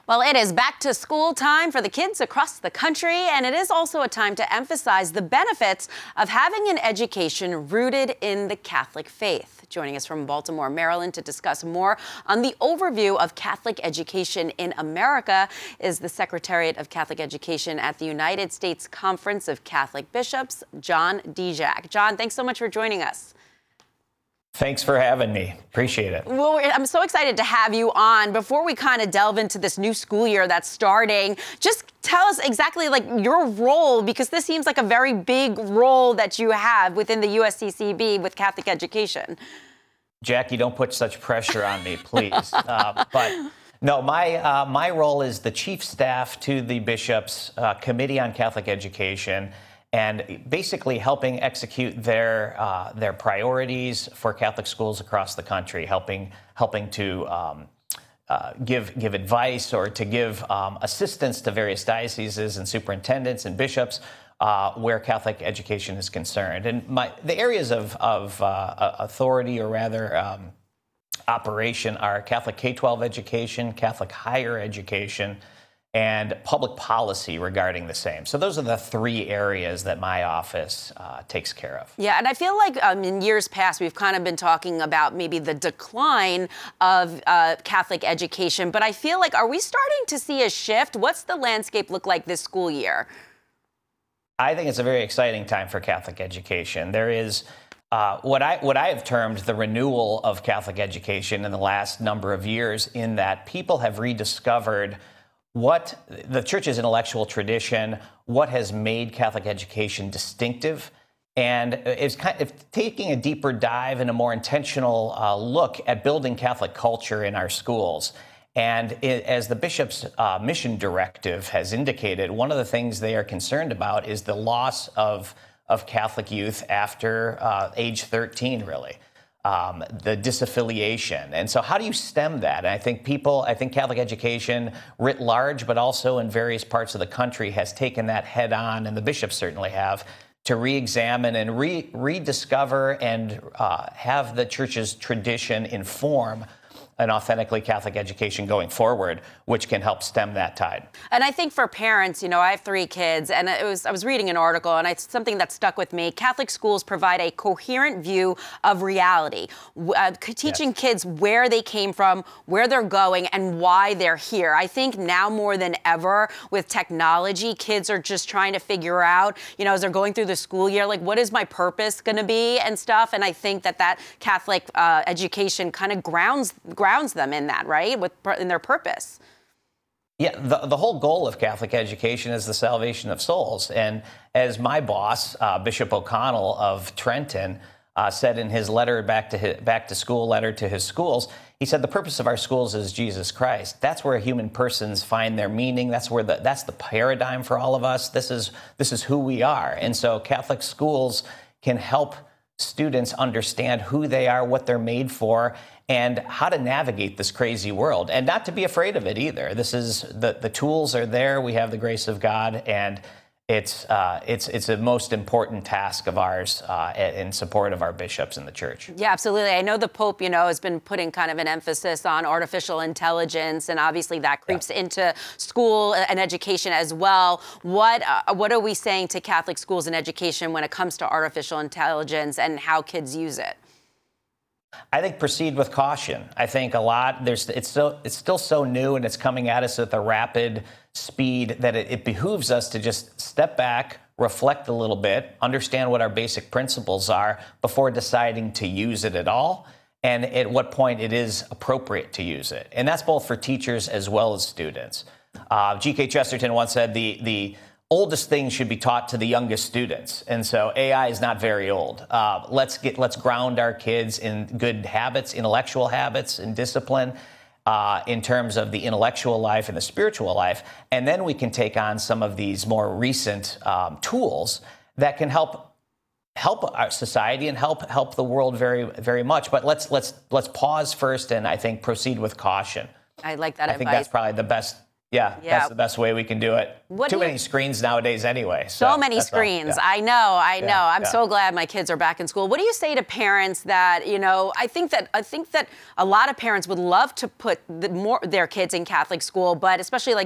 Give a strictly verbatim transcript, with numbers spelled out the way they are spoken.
Well, it is back to school time for the kids across the country, and it is also a time to emphasize the benefits of having an education rooted in the Catholic faith. Joining us from Baltimore, Maryland to discuss more on the overview of Catholic education in America is the Secretariat of Catholic Education at the United States Conference of Catholic Bishops, John Dijak. John, thanks so much for joining us. Thanks for having me. Appreciate it. Well, I'm so excited to have you on. Before we kind of delve into this new school year that's starting, just tell us exactly like your role, because this seems like a very big role that you have within the U S C C B with Catholic education. Jackie, don't put such pressure on me, please. uh, but no, my uh, my role is the chief staff to the Bishops' uh, Committee on Catholic Education, and basically helping execute their uh, their priorities for Catholic schools across the country, helping helping to um, uh, give give advice or to give um, assistance to various dioceses and superintendents and bishops uh, where Catholic education is concerned. And my the areas of of uh, authority, or rather um, operation, are Catholic K twelve education, Catholic higher education, and public policy regarding the same. So those are the three areas that my office uh, takes care of. Yeah, and I feel like um, in years past, we've kind of been talking about maybe the decline of uh, Catholic education, but I feel like, are we starting to see a shift? What's the landscape look like this school year? I think it's a very exciting time for Catholic education. There is uh, what I what I have termed the renewal of Catholic education in the last number of years, in that people have rediscovered what the Church's intellectual tradition, what has made Catholic education distinctive, and it's kind of taking a deeper dive and a more intentional uh, look at building Catholic culture in our schools. And it, as the Bishop's uh, mission directive has indicated, one of the things they are concerned about is the loss of, of Catholic youth after uh, age thirteen, really. Um, the disaffiliation. And so how do you stem that? And I think people, I think Catholic education writ large, but also in various parts of the country, has taken that head on, and the bishops certainly have, to re-examine and re- rediscover and uh, have the Church's tradition inform an authentically Catholic education going forward, which can help stem that tide. And I think for parents, you know, I have three kids, and it was I was reading an article, and it's something that stuck with me. Catholic schools provide a coherent view of reality, uh, teaching yes. kids where they came from, where they're going, and why they're here. I think now more than ever with technology, kids are just trying to figure out, you know, as they're going through the school year, like, what is my purpose going to be and stuff. And I think that that Catholic uh, education kind of grounds grounds them in that, right, with in their purpose. Yeah, the, the whole goal of Catholic education is the salvation of souls. And as my boss, uh, Bishop O'Connell of Trenton, uh, said in his letter back to his, back to school letter to his schools, he said the purpose of our schools is Jesus Christ. That's where human persons find their meaning. That's where the that's the paradigm for all of us. This is this is who we are. And so Catholic schools can help students understand who they are, what they're made for, and how to navigate this crazy world, and not to be afraid of it either. This is the the tools are there. We have the grace of God, and it's uh, it's it's a most important task of ours uh, in support of our bishops in the Church. Yeah, absolutely. I know the Pope, you know, has been putting kind of an emphasis on artificial intelligence, and obviously that creeps yeah. into school and education as well. What uh, what are we saying to Catholic schools and education when it comes to artificial intelligence and how kids use it? I think proceed with caution. I think a lot, there's, it's, so, it's still so new, and it's coming at us at a rapid speed that it, it behooves us to just step back, reflect a little bit, understand what our basic principles are before deciding to use it at all, and at what point it is appropriate to use it. And that's both for teachers as well as students. Uh, G K Chesterton once said the the oldest things should be taught to the youngest students, and so A I is not very old. Uh, let's get let's ground our kids in good habits, intellectual habits, and discipline uh, in terms of the intellectual life and the spiritual life, and then we can take on some of these more recent um, tools that can help help our society and help help the world very very much. But let's let's let's pause first, and I think proceed with caution. I like that I advice. think that's probably the best. Yeah, Yeah. that's the best way we can do it. What Too do you- many screens nowadays anyway. So, So many that's all. screens. Yeah. I know, I know. Yeah, I'm yeah. so glad my kids are back in school. What do you say to parents that, you know, I think that I think that a lot of parents would love to put the more their kids in Catholic school, but especially like